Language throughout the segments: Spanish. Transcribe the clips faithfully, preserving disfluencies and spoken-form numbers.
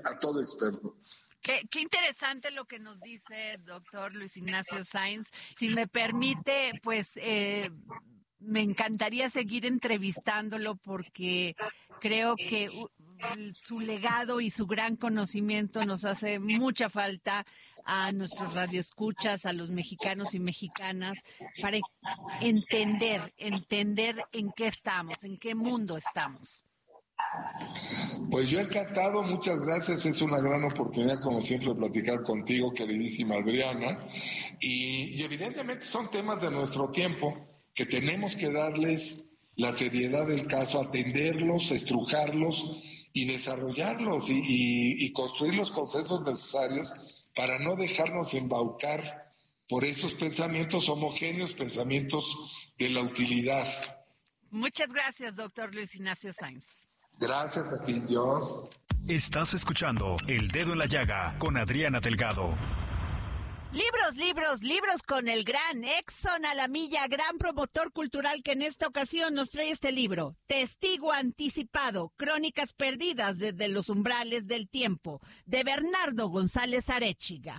a todo experto. Qué, qué interesante lo que nos dice doctor Luis Ignacio Sainz. Si me permite, pues eh, me encantaría seguir entrevistándolo porque creo que uh, su legado y su gran conocimiento nos hace mucha falta a nuestros radioescuchas, a los mexicanos y mexicanas, para entender, entender en qué estamos, en qué mundo estamos. Pues yo encantado, muchas gracias, es una gran oportunidad como siempre de platicar contigo, queridísima Adriana, y, y evidentemente son temas de nuestro tiempo que tenemos que darles la seriedad del caso, atenderlos, estrujarlos y desarrollarlos y, y, y construir los consensos necesarios para no dejarnos embaucar por esos pensamientos homogéneos, pensamientos de la utilidad. Muchas gracias, doctor Luis Ignacio Sainz. Gracias a ti, Dios. Estás escuchando El Dedo en la Llaga con Adriana Delgado. Libros, libros, libros con el gran Exxon Alamilla, gran promotor cultural que en esta ocasión nos trae este libro, Testigo Anticipado, Crónicas Perdidas desde los Umbrales del Tiempo, de Bernardo González Arechiga.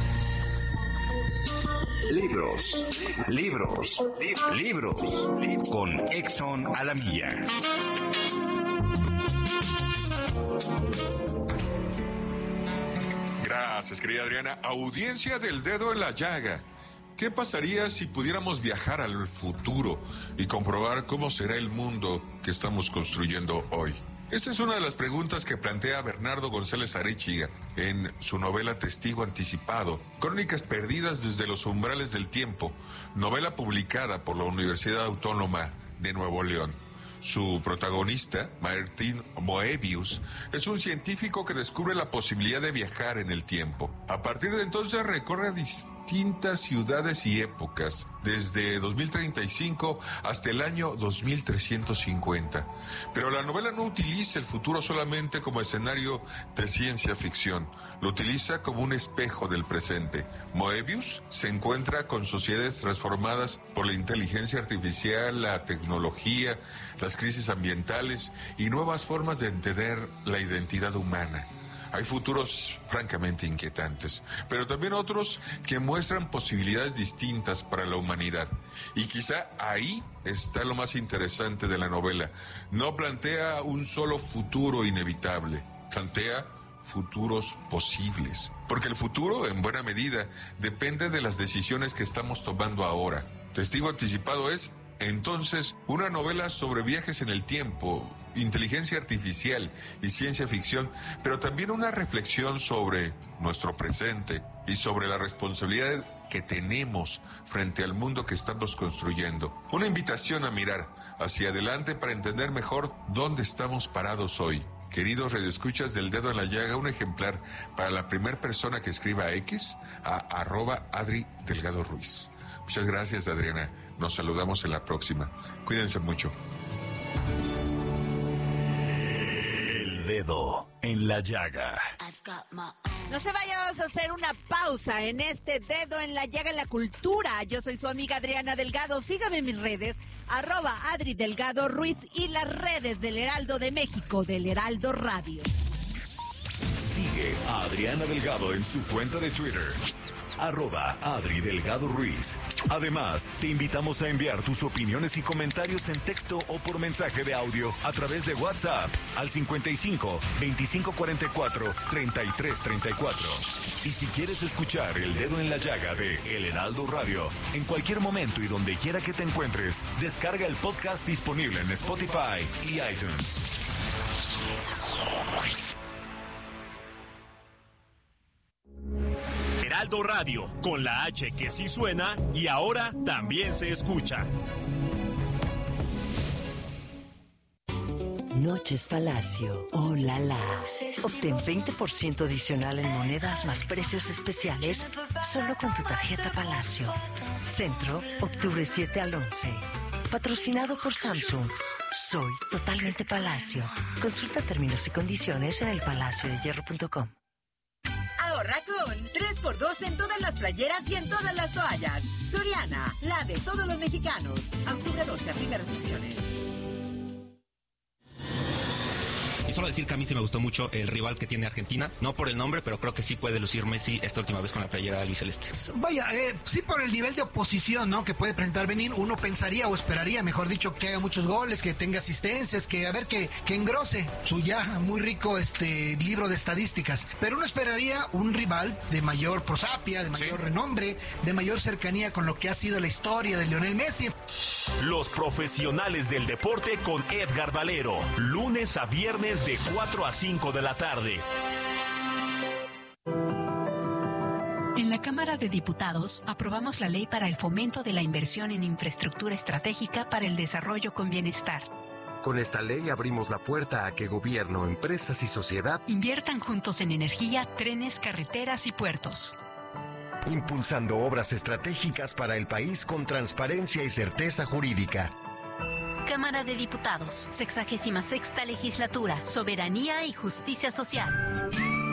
Libros, libros, libros, con Exxon Alamilla. Gracias, querida Adriana. Audiencia del Dedo en la Llaga. ¿Qué pasaría si pudiéramos viajar al futuro y comprobar cómo será el mundo que estamos construyendo hoy? Esta es una de las preguntas que plantea Bernardo González Arechiga en su novela Testigo Anticipado, Crónicas Perdidas desde los Umbrales del Tiempo, novela publicada por la Universidad Autónoma de Nuevo León. Su protagonista, Martin Moebius, es un científico que descubre la posibilidad de viajar en el tiempo. A partir de entonces recorre distintas ciudades y épocas, desde dos mil treinta y cinco hasta el año dos mil trescientos cincuenta. Pero la novela no utiliza el futuro solamente como escenario de ciencia ficción, lo utiliza como un espejo del presente. Moebius se encuentra con sociedades transformadas por la inteligencia artificial, la tecnología, las crisis ambientales y nuevas formas de entender la identidad humana. Hay futuros francamente inquietantes, pero también otros que muestran posibilidades distintas para la humanidad. Y quizá ahí está lo más interesante de la novela. No plantea un solo futuro inevitable, plantea futuros posibles. Porque el futuro, en buena medida, depende de las decisiones que estamos tomando ahora. Testigo Anticipado es, entonces, una novela sobre viajes en el tiempo, inteligencia artificial y ciencia ficción, pero también una reflexión sobre nuestro presente y sobre la responsabilidad que tenemos frente al mundo que estamos construyendo. Una invitación a mirar hacia adelante para entender mejor dónde estamos parados hoy. Queridos radioescuchas del Dedo en la Llaga, un ejemplar para la primera persona que escriba a X, a arroba Adri Delgado Ruiz. Muchas gracias, Adriana. Nos saludamos en la próxima. Cuídense mucho. El Dedo en la Llaga. No se vaya, vamos a hacer una pausa en este Dedo en la Llaga en la cultura. Yo soy su amiga Adriana Delgado. Sígame en mis redes, arroba Adri Delgado Ruiz, y las redes del Heraldo de México, del Heraldo Radio. Sigue a Adriana Delgado en su cuenta de Twitter, arroba Adri Delgado Ruiz. Además, te invitamos a enviar tus opiniones y comentarios en texto o por mensaje de audio a través de WhatsApp al cincuenta y cinco, veinticinco cuarenta y cuatro, treinta y tres treinta y cuatro. Y si quieres escuchar El Dedo en la Llaga de El Heraldo Radio, en cualquier momento y donde quiera que te encuentres, descarga el podcast disponible en Spotify y iTunes. Heraldo Radio, con la H que sí suena y ahora también se escucha. Noches Palacio. ¡Oh, la, la! Obtén veinte por ciento adicional en monedas más precios especiales solo con tu tarjeta Palacio. Centro, octubre siete al once. Patrocinado por Samsung. Soy totalmente Palacio. Consulta términos y condiciones en el palacio de hierro punto com. Ahorra con tres por dos en todas las playeras y en todas las toallas. Soriana, la de todos los mexicanos. A octubre doce, aplica restricciones. Y solo decir que a mí sí me gustó mucho el rival que tiene Argentina, no por el nombre, pero creo que sí puede lucir Messi esta última vez con la playera albiceleste. Vaya, eh, sí por el nivel de oposición, ¿no?, que puede presentar Benín, uno pensaría o esperaría, mejor dicho, que haga muchos goles, que tenga asistencias, que a ver, que, que engrose su ya muy rico este libro de estadísticas. Pero uno esperaría un rival de mayor prosapia, de mayor sí. renombre, de mayor cercanía con lo que ha sido la historia de Lionel Messi. Los profesionales del deporte con Edgar Valero, lunes a viernes de cuatro a cinco de la tarde. En la Cámara de Diputados aprobamos la ley para el fomento de la inversión en infraestructura estratégica para el desarrollo con bienestar. Con esta ley abrimos la puerta a que gobierno, empresas y sociedad inviertan juntos en energía, trenes, carreteras y puertos. Impulsando obras estratégicas para el país con transparencia y certeza jurídica. Cámara de Diputados, sexagésima sexta legislatura, soberanía y justicia social.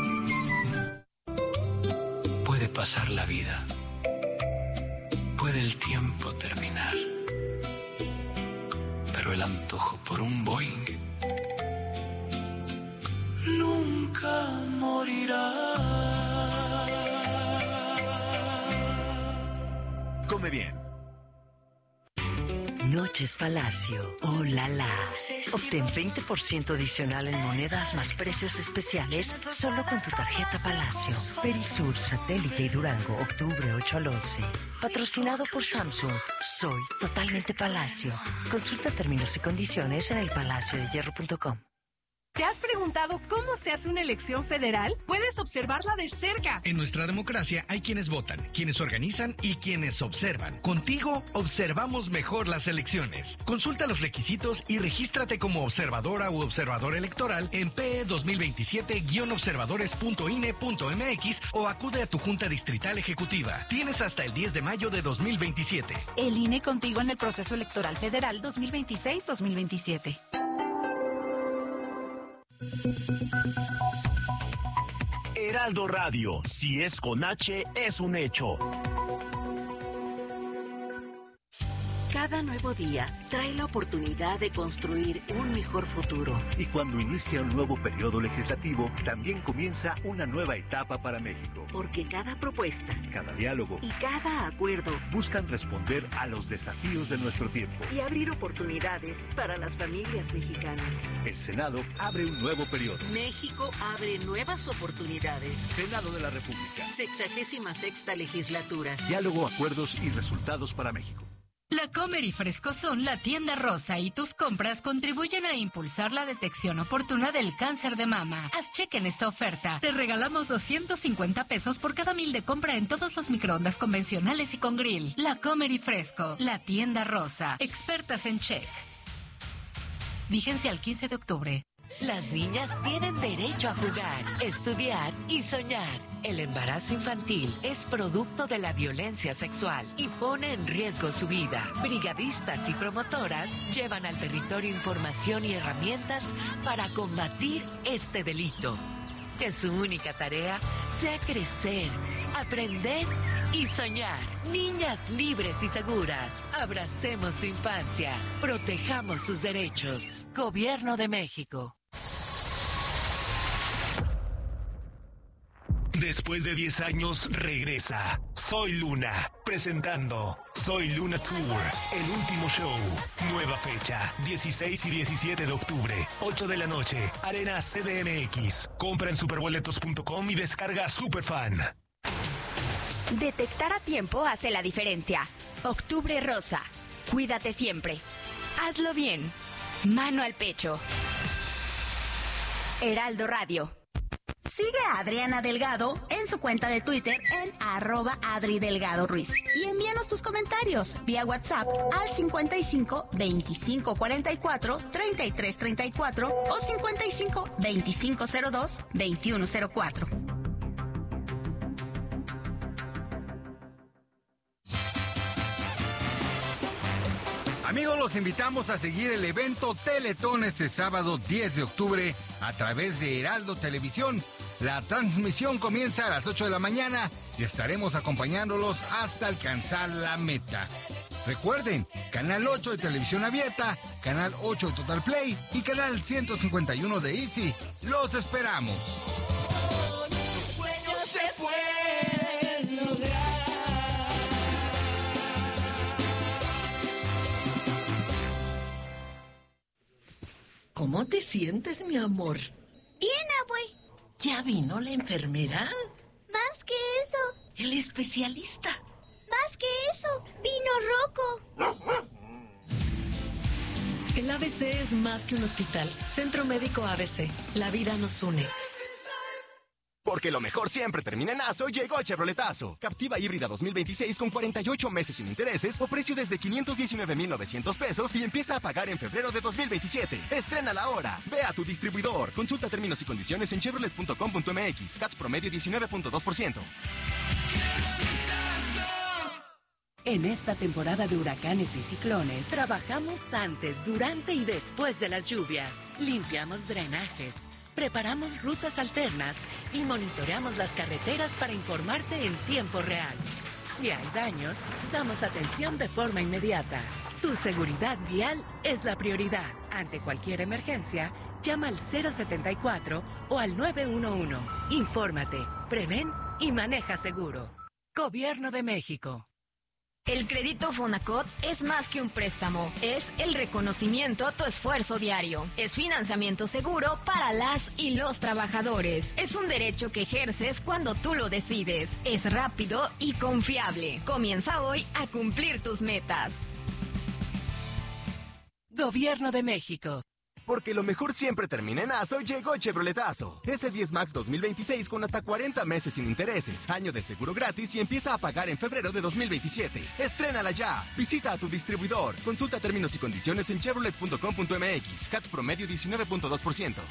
Puede pasar la vida, puede el tiempo terminar, pero el antojo por un Boeing nunca morirá. Come bien. Noches Palacio, oh la la. Obtén veinte por ciento adicional en monedas más precios especiales solo con tu tarjeta Palacio. Perisur, Satélite y Durango, octubre ocho al once. Patrocinado por Samsung. Soy totalmente Palacio. Consulta términos y condiciones en el palacio de hierro punto com. ¿Te has preguntado cómo se hace una elección federal? Puedes observarla de cerca. En nuestra democracia hay quienes votan, quienes organizan y quienes observan. Contigo observamos mejor las elecciones. Consulta los requisitos y regístrate como observadora u observador electoral en P E dos mil veintisiete guion observadores punto I N E punto M X o acude a tu Junta Distrital Ejecutiva. Tienes hasta el diez de mayo de dos mil veintisiete. El I N E contigo en el proceso electoral federal dos mil veintiséis dos mil veintisiete. Heraldo Radio, si es con H, es un hecho. Cada nuevo día trae la oportunidad de construir un mejor futuro. Y cuando inicia un nuevo periodo legislativo, también comienza una nueva etapa para México. Porque cada propuesta, cada diálogo y cada acuerdo buscan responder a los desafíos de nuestro tiempo y abrir oportunidades para las familias mexicanas. El Senado abre un nuevo periodo. México abre nuevas oportunidades. Senado de la República. Sexagésima sexta legislatura. Diálogo, acuerdos y resultados para México. La Comer y Frescosón, la tienda rosa y tus compras contribuyen a impulsar la detección oportuna del cáncer de mama. Haz cheque en esta oferta. Te regalamos doscientos cincuenta pesos por cada mil de compra en todos los microondas convencionales y con grill. La Comer y Fresco, la tienda rosa. Expertas en check. Vigencia al quince de octubre. Las niñas tienen derecho a jugar, estudiar y soñar. El embarazo infantil es producto de la violencia sexual y pone en riesgo su vida. Brigadistas y promotoras llevan al territorio información y herramientas para combatir este delito. Que su única tarea sea crecer, aprender y soñar. Niñas libres y seguras. Abracemos su infancia. Protejamos sus derechos. Gobierno de México. Después de diez años, regresa Soy Luna, presentando Soy Luna Tour, el último show. Nueva fecha, dieciséis y diecisiete de octubre, ocho de la noche, Arena C D M X. Compra en superboletos punto com y descarga Superfan. Detectar a tiempo hace la diferencia. Octubre Rosa. Cuídate siempre. Hazlo bien. Mano al pecho. Heraldo Radio. Sigue a Adriana Delgado en su cuenta de Twitter en arroba Adri Delgado Ruiz. Y envíanos tus comentarios vía WhatsApp al cincuenta y cinco veinticinco cuarenta y cuatro treinta y tres treinta y cuatro o cincuenta y cinco veinticinco cero dos veintiuno cero cuatro. Amigos, los invitamos a seguir el evento Teletón este sábado diez de octubre a través de Heraldo Televisión. La transmisión comienza a las ocho de la mañana y estaremos acompañándolos hasta alcanzar la meta. Recuerden, Canal ocho de Televisión Abierta, Canal ocho de Total Play y Canal ciento cincuenta y uno de Easy. ¡Los esperamos! Tus sueños se pueden lograr. ¿Cómo te sientes, mi amor? Bien, abue. ¿Ya vino la enfermera? Más que eso. El especialista. Más que eso. Vino Rocco. El A B C es más que un hospital. Centro Médico A B C. La vida nos une. Porque lo mejor siempre termina en Aso, llegó Chevroletazo. Captiva híbrida dos mil veintiséis con cuarenta y ocho meses sin intereses o precio desde quinientos diecinueve mil novecientos pesos y empieza a pagar en febrero de dos mil veintisiete. Estrénala ahora. Ve a tu distribuidor. Consulta términos y condiciones en chevrolet punto com punto m x. C A T promedio diecinueve punto dos por ciento. En esta temporada de huracanes y ciclones, trabajamos antes, durante y después de las lluvias. Limpiamos drenajes, preparamos rutas alternas y monitoreamos las carreteras para informarte en tiempo real. Si hay daños, damos atención de forma inmediata. Tu seguridad vial es la prioridad. Ante cualquier emergencia, llama al cero setenta y cuatro o al nueve uno uno. Infórmate, prevén y maneja seguro. Gobierno de México. El crédito Fonacot es más que un préstamo, es el reconocimiento a tu esfuerzo diario. Es financiamiento seguro para las y los trabajadores. Es un derecho que ejerces cuando tú lo decides. Es rápido y confiable. Comienza hoy a cumplir tus metas. Gobierno de México. Porque lo mejor siempre termina en Aso, llegó Chevroletazo. ese diez Max dos mil veintiséis con hasta cuarenta meses sin intereses, año de seguro gratis y empieza a pagar en febrero de dos mil veintisiete. Estrénala ya. Visita a tu distribuidor. Consulta términos y condiciones en chevrolet punto com punto m x. C A T promedio diecinueve punto dos por ciento.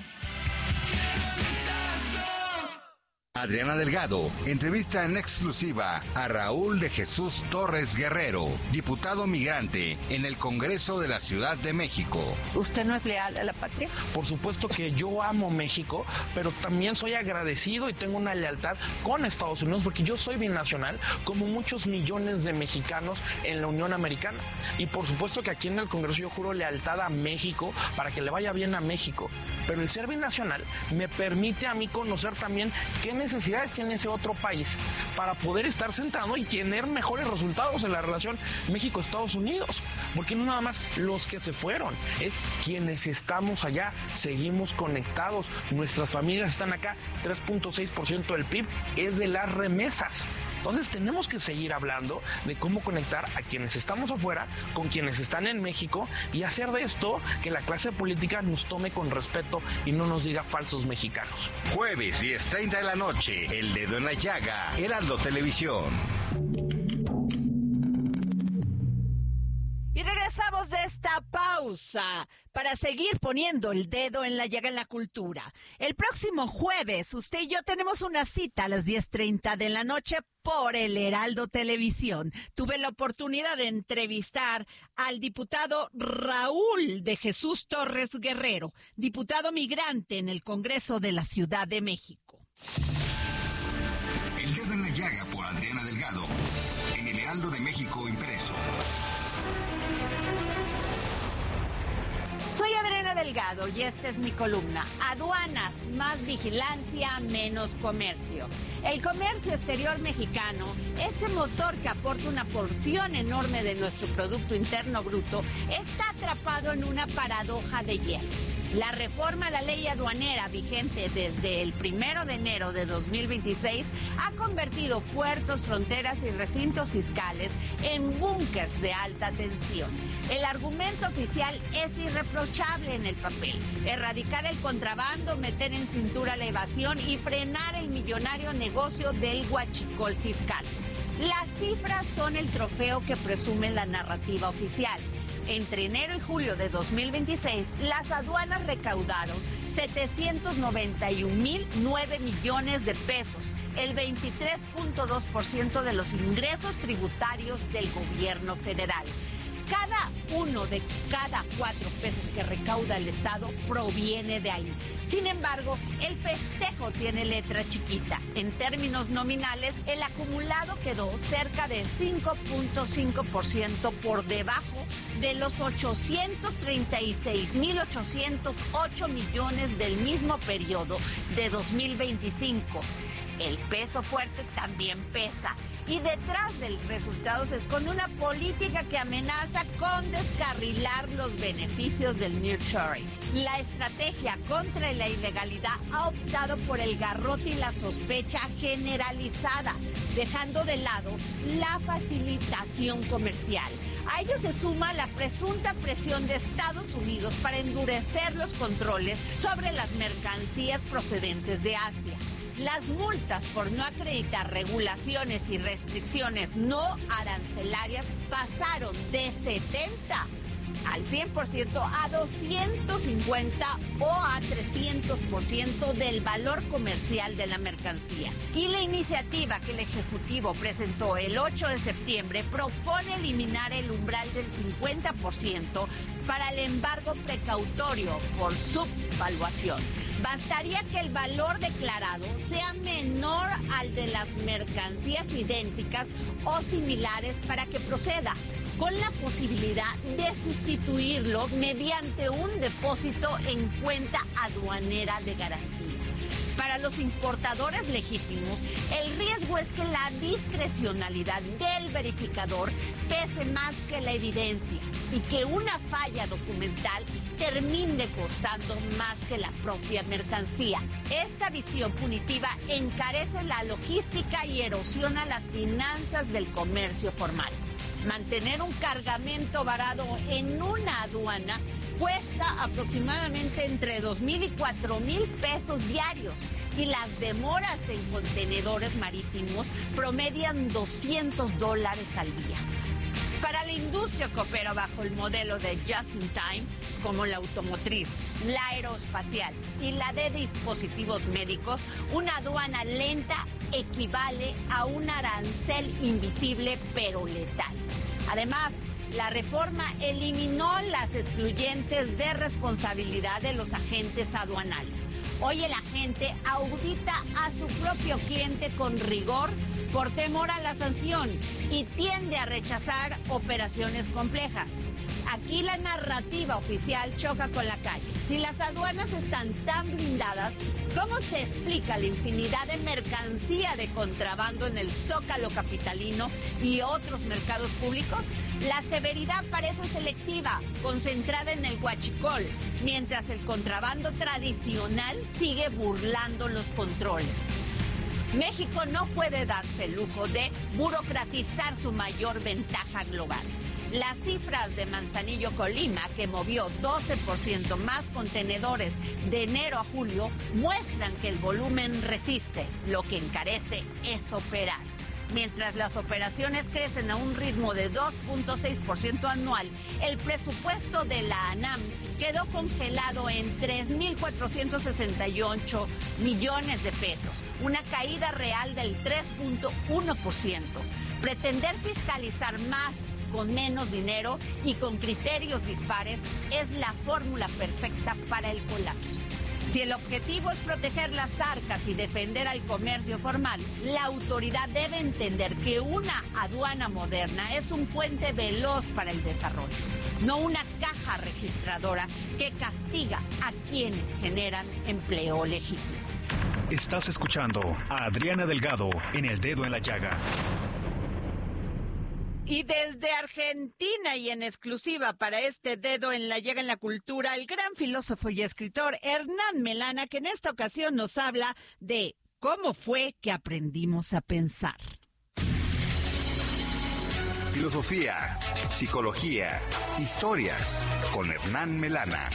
Adriana Delgado entrevista en exclusiva a Raúl de Jesús Torres Guerrero, diputado migrante en el Congreso de la Ciudad de México. ¿Usted no es leal a la patria? Por supuesto que yo amo México, pero también soy agradecido y tengo una lealtad con Estados Unidos porque yo soy binacional, como muchos millones de mexicanos en la Unión Americana. Y por supuesto que aquí en el Congreso yo juro lealtad a México para que le vaya bien a México. Pero el ser binacional me permite a mí conocer también qué necesidades tiene ese otro país para poder estar sentado y tener mejores resultados en la relación México-Estados Unidos. Porque no nada más los que se fueron, es quienes estamos allá, seguimos conectados, nuestras familias están acá, tres punto seis por ciento del P I B es de las remesas. Entonces tenemos que seguir hablando de cómo conectar a quienes estamos afuera con quienes están en México y hacer de esto que la clase política nos tome con respeto y no nos diga falsos mexicanos. Jueves diez treinta de la noche, El Dedo en la Llaga, Heraldo Televisión. Y regresamos de esta pausa para seguir poniendo el dedo en la llaga en la cultura. El próximo jueves, usted y yo tenemos una cita a las diez treinta de la noche por el Heraldo Televisión. Tuve la oportunidad de entrevistar al diputado Raúl de Jesús Torres Guerrero, diputado migrante en el Congreso de la Ciudad de México. El Dedo en la Llaga por Adriana Delgado, en el Heraldo de México impreso. Soy Adriana Delgado y esta es mi columna. Aduanas, más vigilancia, menos comercio. El comercio exterior mexicano, ese motor que aporta una porción enorme de nuestro Producto Interno Bruto, está atrapado en una paradoja de hierro. La reforma a la ley aduanera vigente desde el primero de enero de dos mil veintiséis ha convertido puertos, fronteras y recintos fiscales en búnkers de alta tensión. El argumento oficial es irreprochable en el papel: erradicar el contrabando, meter en cintura la evasión y frenar el millonario negocio del huachicol fiscal. Las cifras son el trofeo que presume la narrativa oficial. Entre enero y julio de dos mil veintiséis, las aduanas recaudaron setecientos noventa y un mil nueve millones de pesos, el veintitrés punto dos por ciento de los ingresos tributarios del gobierno federal. Cada uno de cada cuatro pesos que recauda el Estado proviene de ahí. Sin embargo, el festejo tiene letra chiquita. En términos nominales, el acumulado quedó cerca de cinco punto cinco por ciento por debajo de los ochocientos treinta y seis mil ochocientos ocho millones del mismo periodo de dos mil veinticinco. El peso fuerte también pesa. Y detrás del resultado se esconde una política que amenaza con descarrilar los beneficios del nearshoring. La estrategia contra la ilegalidad ha optado por el garrote y la sospecha generalizada, dejando de lado la facilitación comercial. A ello se suma la presunta presión de Estados Unidos para endurecer los controles sobre las mercancías procedentes de Asia. Las multas por no acreditar regulaciones y restricciones no arancelarias pasaron de setenta al cien por ciento a doscientos cincuenta o a trescientos por ciento del valor comercial de la mercancía. Y la iniciativa que el Ejecutivo presentó el ocho de septiembre propone eliminar el umbral del cincuenta por ciento para el embargo precautorio por subvaluación. Bastaría que el valor declarado sea menor al de las mercancías idénticas o similares para que proceda, con la posibilidad de sustituirlo mediante un depósito en cuenta aduanera de garantía. Para los importadores legítimos, el riesgo es que la discrecionalidad del verificador pese más que la evidencia y que una falla documental termine costando más que la propia mercancía. Esta visión punitiva encarece la logística y erosiona las finanzas del comercio formal. Mantener un cargamento varado en una aduana cuesta aproximadamente entre dos mil y cuatro mil pesos diarios y las demoras en contenedores marítimos promedian doscientos dólares al día. Para la industria que opera bajo el modelo de just in time, como la automotriz, la aeroespacial y la de dispositivos médicos, una aduana lenta equivale a un arancel invisible pero letal. Además, la reforma eliminó las excluyentes de responsabilidad de los agentes aduanales. Hoy el agente audita a su propio cliente con rigor por temor a la sanción y tiende a rechazar operaciones complejas. Aquí la narrativa oficial choca con la calle. Si las aduanas están tan blindadas, ¿cómo se explica la infinidad de mercancía de contrabando en el Zócalo capitalino y otros mercados públicos? La severidad parece selectiva, concentrada en el huachicol, mientras el contrabando tradicional sigue burlando los controles. México no puede darse el lujo de burocratizar su mayor ventaja global. Las cifras de Manzanillo Colima, que movió doce por ciento más contenedores de enero a julio, muestran que el volumen resiste. Lo que encarece es operar. Mientras las operaciones crecen a un ritmo de dos punto seis por ciento anual, el presupuesto de la ANAM quedó congelado en tres mil cuatrocientos sesenta y ocho millones de pesos, una caída real del tres punto uno por ciento. Pretender fiscalizar más con menos dinero y con criterios dispares es la fórmula perfecta para el colapso. Si el objetivo es proteger las arcas y defender al comercio formal, la autoridad debe entender que una aduana moderna es un puente veloz para el desarrollo, no una caja registradora que castiga a quienes generan empleo legítimo. Estás escuchando a Adriana Delgado en El Dedo en la Llaga. Y desde Argentina y en exclusiva para este Dedo en la Llaga en la Cultura, el gran filósofo y escritor Hernán Melana, que en esta ocasión nos habla de cómo fue que aprendimos a pensar. Filosofía, psicología, historias con Hernán Melana.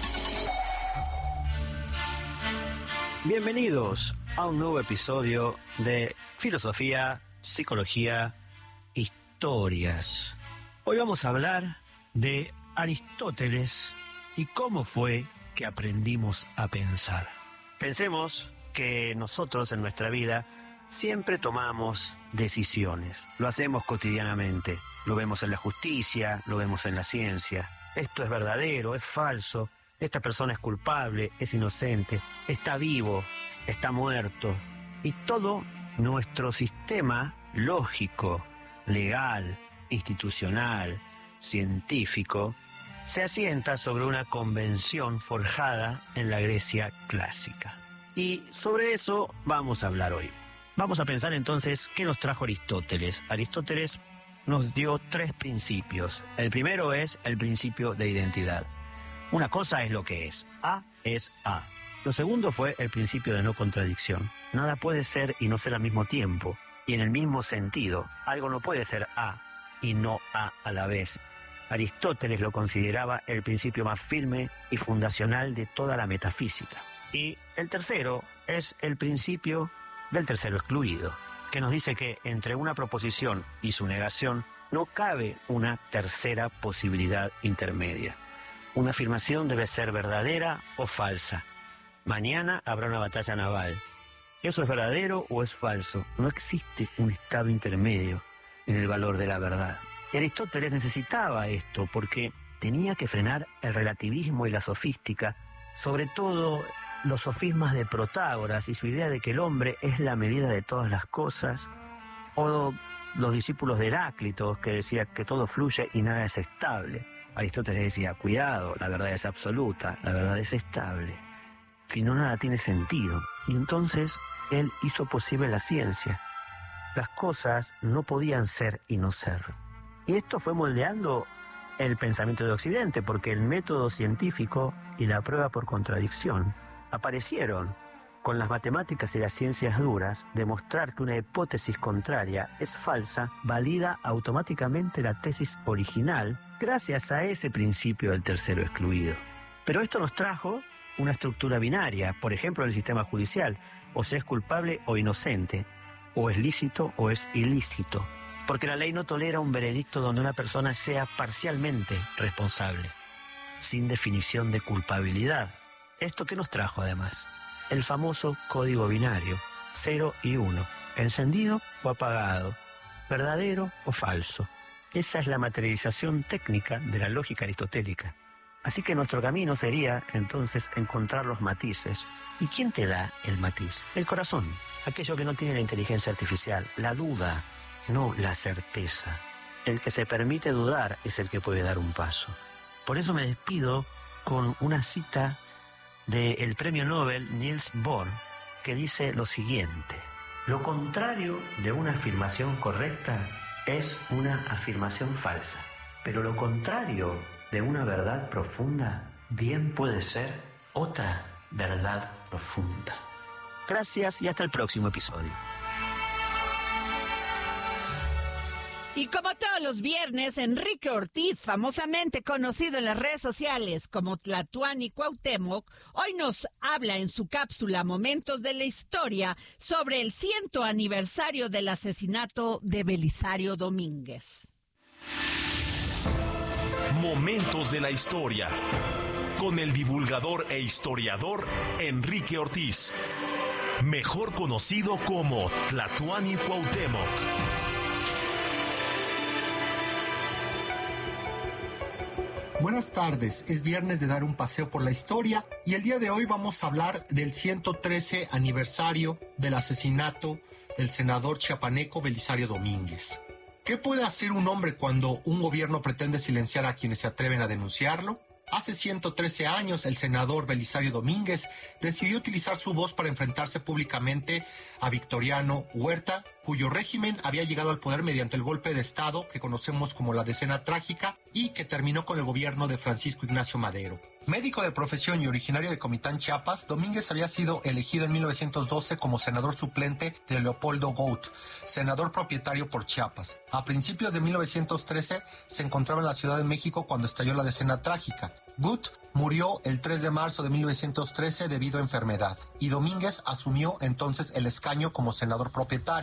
Bienvenidos a un nuevo episodio de Filosofía, Psicología, Historias. Hoy vamos a hablar de Aristóteles y cómo fue que aprendimos a pensar. Pensemos que nosotros en nuestra vida siempre tomamos decisiones. Lo hacemos cotidianamente. Lo vemos en la justicia, lo vemos en la ciencia. Esto es verdadero, es falso. esta persona es culpable, es inocente, está vivo, está muerto. Y todo nuestro sistema lógico, legal, institucional, científico, se asienta sobre una convención forjada en la Grecia clásica. Y sobre eso vamos a hablar hoy. Vamos a pensar entonces qué nos trajo Aristóteles. Aristóteles nos dio tres principios. El primero es el principio de identidad. Una cosa es lo que es. A es A. Lo segundo fue el principio de no contradicción. Nada puede ser y no ser al mismo tiempo. Y en el mismo sentido, algo no puede ser A y no A a la vez. Aristóteles lo consideraba el principio más firme y fundacional de toda la metafísica. Y el tercero es el principio del tercero excluido, que nos dice que entre una proposición y su negación no cabe una tercera posibilidad intermedia. Una afirmación debe ser verdadera o falsa. Mañana habrá una batalla naval. ¿Eso es verdadero o es falso? No existe un estado intermedio en el valor de la verdad. Y Aristóteles necesitaba esto porque tenía que frenar el relativismo y la sofística, sobre todo los sofismas de Protágoras y su idea de que el hombre es la medida de todas las cosas, o los discípulos de Heráclito, que decía que todo fluye y nada es estable. Aristóteles decía, cuidado, la verdad es absoluta, la verdad es estable. Si no, nada tiene sentido. Y entonces él hizo posible la ciencia. Las cosas no podían ser y no ser. Y esto fue moldeando el pensamiento de Occidente, porque el método científico y la prueba por contradicción aparecieron con las matemáticas y las ciencias duras. Demostrar que una hipótesis contraria es falsa valida automáticamente la tesis original gracias a ese principio del tercero excluido. Pero esto nos trajo una estructura binaria, por ejemplo en el sistema judicial, o se es culpable o inocente, o es lícito o es ilícito, porque la ley no tolera un veredicto donde una persona sea parcialmente responsable, sin definición de culpabilidad. ¿Esto qué nos trajo además? El famoso código binario, cero y uno, encendido o apagado, verdadero o falso. Esa es la materialización técnica de la lógica aristotélica. Así que nuestro camino sería, entonces, encontrar los matices. ¿Y quién te da el matiz? El corazón, aquello que no tiene la inteligencia artificial, la duda, no la certeza. El que se permite dudar es el que puede dar un paso. Por eso me despido con una cita del premio Nobel Niels Bohr, que dice lo siguiente: lo contrario de una afirmación correcta es una afirmación falsa, pero lo contrario de una verdad profunda bien puede ser otra verdad profunda. Gracias y hasta el próximo episodio. Y como todos los viernes, Enrique Ortiz, famosamente conocido en las redes sociales como Tlatuani Cuauhtémoc, hoy nos habla en su cápsula Momentos de la Historia sobre el ciento aniversario del asesinato de Belisario Domínguez. Momentos de la Historia, con el divulgador e historiador Enrique Ortiz, mejor conocido como Tlatuani Cuauhtémoc. Buenas tardes, es viernes de dar un paseo por la historia y el día de hoy vamos a hablar del ciento trece aniversario del asesinato del senador chiapaneco Belisario Domínguez. ¿Qué puede hacer un hombre cuando un gobierno pretende silenciar a quienes se atreven a denunciarlo? Hace ciento trece años, el senador Belisario Domínguez decidió utilizar su voz para enfrentarse públicamente a Victoriano Huerta, cuyo régimen había llegado al poder mediante el golpe de Estado que conocemos como la Decena Trágica y que terminó con el gobierno de Francisco Ignacio Madero. Médico de profesión y originario de Comitán, Chiapas, Domínguez había sido elegido en mil novecientos doce como senador suplente de Leopoldo Gout, senador propietario por Chiapas. A principios de mil novecientos trece se encontraba en la Ciudad de México cuando estalló la Decena Trágica. Gout murió el tres de marzo de mil novecientos trece debido a enfermedad, y Domínguez asumió entonces el escaño como senador propietario.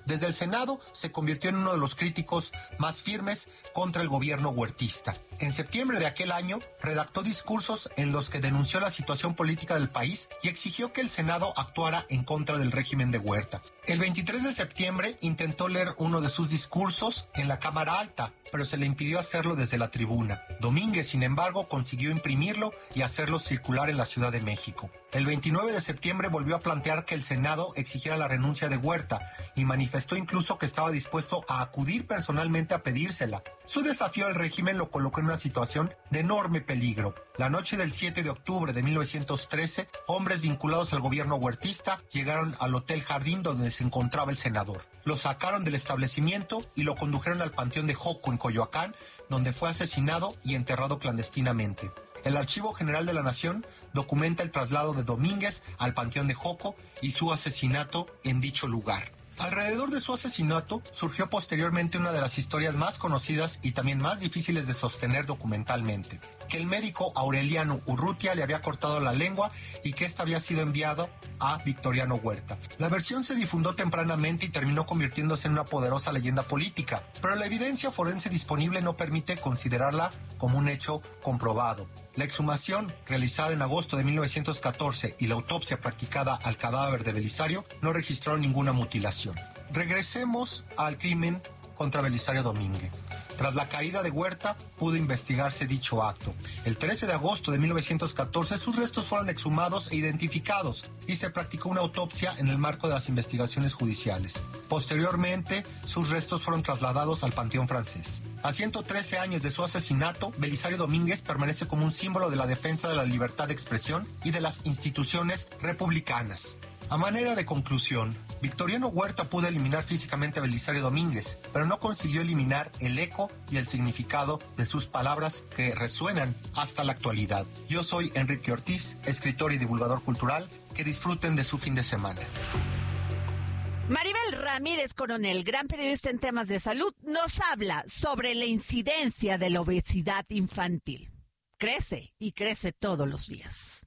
Desde el Senado se convirtió en uno de los críticos más firmes contra el gobierno huertista. En septiembre de aquel año, redactó discursos en los que denunció la situación política del país y exigió que el Senado actuara en contra del régimen de Huerta. El veintitrés de septiembre intentó leer uno de sus discursos en la Cámara Alta, pero se le impidió hacerlo desde la tribuna. Domínguez, sin embargo, consiguió imprimirlo y hacerlo circular en la Ciudad de México. El veintinueve de septiembre volvió a plantear que el Senado exigiera la renuncia de Huerta y manifestó incluso que estaba dispuesto a acudir personalmente a pedírsela. Su desafío al régimen lo colocó en una situación de enorme peligro. La noche del siete de octubre de mil novecientos trece, hombres vinculados al gobierno huertista llegaron al Hotel Jardín donde se encontraba el senador. Lo sacaron del establecimiento y lo condujeron al Panteón de Joco en Coyoacán, donde fue asesinado y enterrado clandestinamente. El Archivo General de la Nación documenta el traslado de Domínguez al Panteón de Joco y su asesinato en dicho lugar. Alrededor de su asesinato surgió posteriormente una de las historias más conocidas y también más difíciles de sostener documentalmente, que el médico Aureliano Urrutia le había cortado la lengua y que ésta había sido enviado a Victoriano Huerta. La versión se difundió tempranamente y terminó convirtiéndose en una poderosa leyenda política, pero la evidencia forense disponible no permite considerarla como un hecho comprobado. La exhumación, realizada en agosto de mil novecientos catorce, y la autopsia practicada al cadáver de Belisario no registraron ninguna mutilación. Regresemos al crimen contra Belisario Domínguez. Tras la caída de Huerta, pudo investigarse dicho acto. El trece de agosto de mil novecientos catorce, sus restos fueron exhumados e identificados y se practicó una autopsia en el marco de las investigaciones judiciales. Posteriormente, sus restos fueron trasladados al Panteón Francés. A ciento trece años de su asesinato, Belisario Domínguez permanece como un símbolo de la defensa de la libertad de expresión y de las instituciones republicanas. A manera de conclusión, Victoriano Huerta pudo eliminar físicamente a Belisario Domínguez, pero no consiguió eliminar el eco y el significado de sus palabras que resuenan hasta la actualidad. Yo soy Enrique Ortiz, escritor y divulgador cultural. Que disfruten de su fin de semana. Maribel Ramírez Coronel, gran periodista en temas de salud, nos habla sobre la incidencia de la obesidad infantil. Crece y crece todos los días.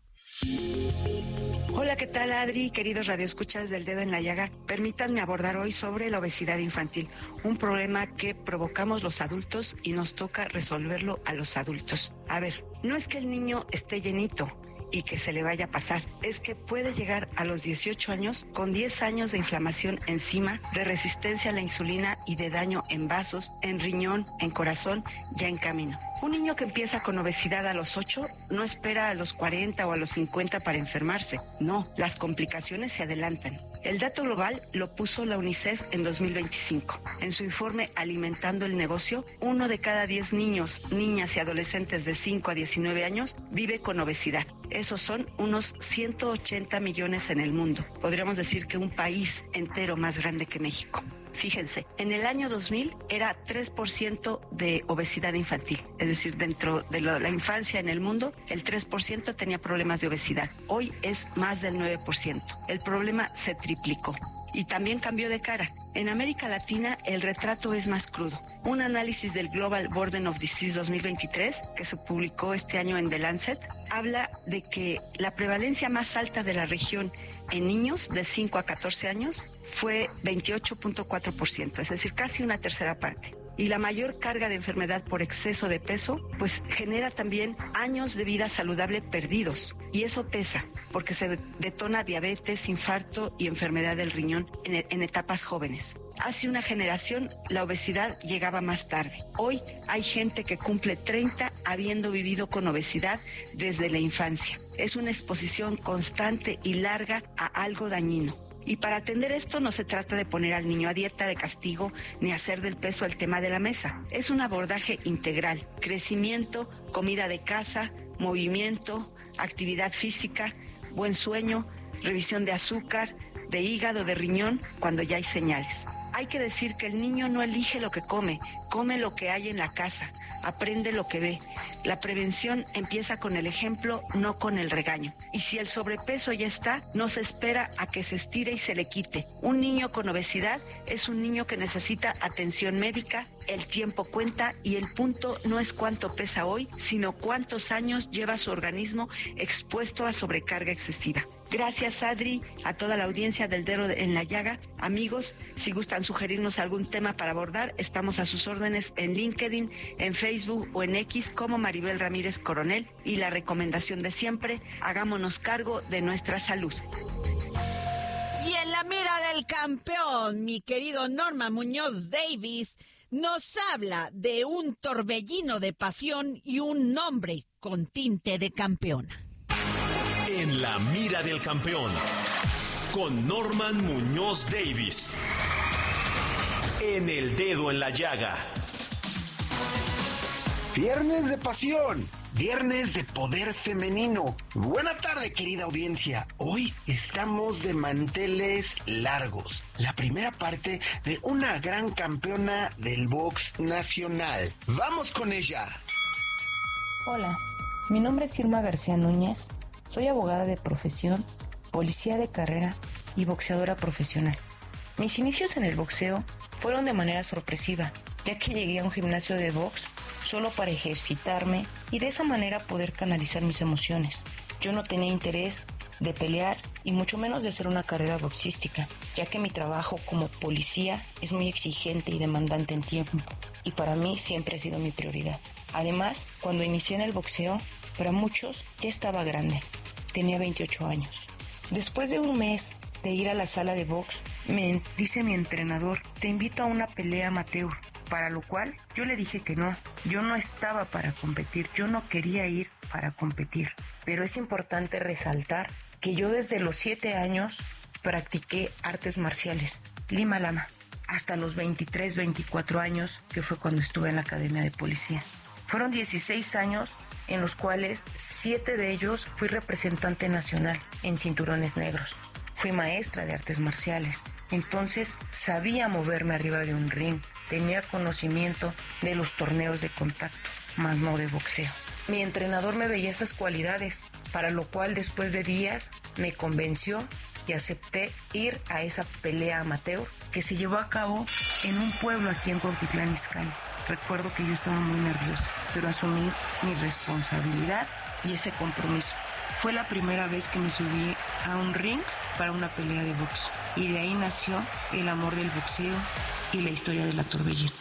Hola, ¿qué tal, Adri? Queridos radioescuchas del Dedo en la Llaga, permítanme abordar hoy sobre la obesidad infantil, un problema que provocamos los adultos y nos toca resolverlo a los adultos. A ver, no es que el niño esté llenito y que se le vaya a pasar, es que puede llegar a los dieciocho años con diez años de inflamación encima, de resistencia a la insulina y de daño en vasos, en riñón, en corazón, ya en camino. Un niño que empieza con obesidad a los ocho no espera a los cuarenta o a los cincuenta para enfermarse. No, las complicaciones se adelantan. El dato global lo puso la UNICEF en dos mil veinticinco. En su informe Alimentando el Negocio, uno de cada diez niños, niñas y adolescentes de cinco a diecinueve años vive con obesidad. Esos son unos ciento ochenta millones en el mundo. Podríamos decir que un país entero más grande que México. Fíjense, en el año dos mil era tres por ciento de obesidad infantil, es decir, dentro de la, la infancia en el mundo, el tres por ciento tenía problemas de obesidad. Hoy es más del nueve por ciento. El problema se triplicó y también cambió de cara. En América Latina el retrato es más crudo. Un análisis del Global Burden of Disease dos mil veintitrés, que se publicó este año en The Lancet, habla de que la prevalencia más alta de la región en niños de cinco a catorce años fue veintiocho punto cuatro por ciento, es decir, casi una tercera parte. Y la mayor carga de enfermedad por exceso de peso, pues genera también años de vida saludable perdidos. Y eso pesa, porque se detona diabetes, infarto y enfermedad del riñón en, en etapas jóvenes. Hace una generación la obesidad llegaba más tarde. Hoy hay gente que cumple treinta habiendo vivido con obesidad desde la infancia. Es una exposición constante y larga a algo dañino. Y para atender esto no se trata de poner al niño a dieta de castigo ni hacer del peso el tema de la mesa. Es un abordaje integral: crecimiento, comida de casa, movimiento, actividad física, buen sueño, revisión de azúcar, de hígado, de riñón, cuando ya hay señales. Hay que decir que el niño no elige lo que come, come lo que hay en la casa, aprende lo que ve. La prevención empieza con el ejemplo, no con el regaño. Y si el sobrepeso ya está, no se espera a que se estire y se le quite. Un niño con obesidad es un niño que necesita atención médica, el tiempo cuenta y el punto no es cuánto pesa hoy, sino cuántos años lleva su organismo expuesto a sobrecarga excesiva. Gracias, Adri, a toda la audiencia del Dedo en la Llaga. Amigos, si gustan sugerirnos algún tema para abordar, estamos a sus órdenes en LinkedIn, en Facebook o en X como Maribel Ramírez Coronel. Y la recomendación de siempre, hagámonos cargo de nuestra salud. Y en la mira del campeón, mi querido Norman Muñoz Davis nos habla de un torbellino de pasión y un nombre con tinte de campeona. En la mira del campeón, con Norman Muñoz Davis. En el dedo en la llaga. Viernes de pasión, viernes de poder femenino. Buena tarde, querida audiencia. Hoy estamos de manteles largos. La primera parte de una gran campeona del box nacional. ¡Vamos con ella! Hola, mi nombre es Irma García Núñez. Soy abogada de profesión, policía de carrera y boxeadora profesional. Mis inicios en el boxeo fueron de manera sorpresiva, ya que llegué a un gimnasio de box solo para ejercitarme y de esa manera poder canalizar mis emociones. Yo no tenía interés de pelear y mucho menos de hacer una carrera boxística, ya que mi trabajo como policía es muy exigente y demandante en tiempo, y para mí siempre ha sido mi prioridad. Además, cuando inicié en el boxeo, para muchos ya estaba grande, tenía veintiocho años. Después de un mes de ir a la sala de box, me dice mi entrenador, te invito a una pelea amateur, para lo cual yo le dije que no, yo no estaba para competir, yo no quería ir para competir. Pero es importante resaltar que yo desde los siete años practiqué artes marciales, Lima Lama, hasta los veintitrés, veinticuatro años, que fue cuando estuve en la academia de policía. Fueron dieciséis años en los cuales siete de ellos fui representante nacional en cinturones negros. Fui maestra de artes marciales, entonces sabía moverme arriba de un ring, tenía conocimiento de los torneos de contacto, más no de boxeo. Mi entrenador me veía esas cualidades, para lo cual después de días me convenció y acepté ir a esa pelea amateur que se llevó a cabo en un pueblo aquí en Cuautitlán Izcalli. Recuerdo que yo estaba muy nerviosa, pero asumí mi responsabilidad y ese compromiso. Fue la primera vez que me subí a un ring para una pelea de box. Y de ahí nació el amor del boxeo y la historia de la torbellino.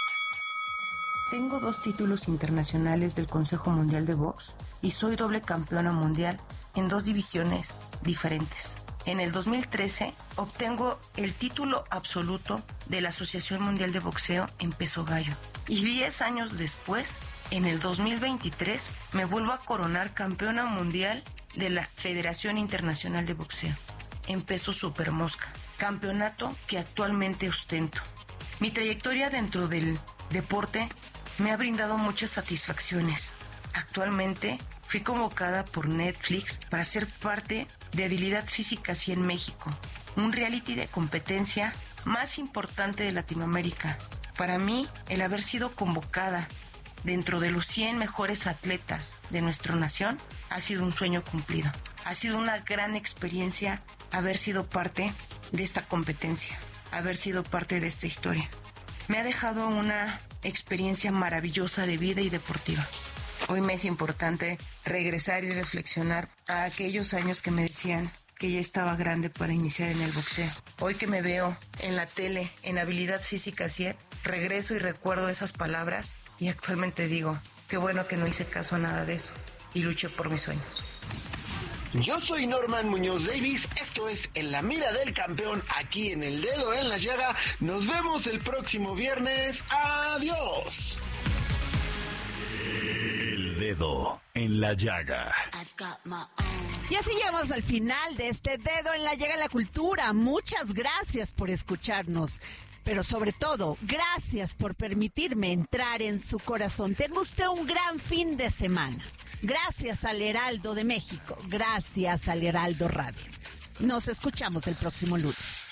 Tengo dos títulos internacionales del Consejo Mundial de Box y soy doble campeona mundial en dos divisiones diferentes. En el dos mil trece obtengo el título absoluto de la Asociación Mundial de Boxeo en peso gallo. Y diez años después, en el dos mil veintitrés, me vuelvo a coronar campeona mundial de la Federación Internacional de Boxeo en peso supermosca, campeonato que actualmente ostento. Mi trayectoria dentro del deporte me ha brindado muchas satisfacciones. Actualmente fui convocada por Netflix para ser parte de Habilidad Física cien México, un reality de competencia más importante de Latinoamérica. Para mí, el haber sido convocada dentro de los cien mejores atletas de nuestra nación ha sido un sueño cumplido. Ha sido una gran experiencia haber sido parte de esta competencia, haber sido parte de esta historia. Me ha dejado una experiencia maravillosa de vida y deportiva. Hoy me es importante regresar y reflexionar a aquellos años que me decían que ya estaba grande para iniciar en el boxeo. Hoy que me veo en la tele, en Habilidad Física cien, regreso y recuerdo esas palabras y actualmente digo, qué bueno que no hice caso a nada de eso y luché por mis sueños. Yo soy Norman Muñoz Davis, esto es En la Mira del Campeón, aquí en El Dedo en la Llaga. Nos vemos el próximo viernes. ¡Adiós! El Dedo en la Llaga. Y así llegamos al final de este Dedo en la Llaga de la Cultura. Muchas gracias por escucharnos. Pero sobre todo, gracias por permitirme entrar en su corazón. Tenga usted un gran fin de semana. Gracias al Heraldo de México. Gracias al Heraldo Radio. Nos escuchamos el próximo lunes.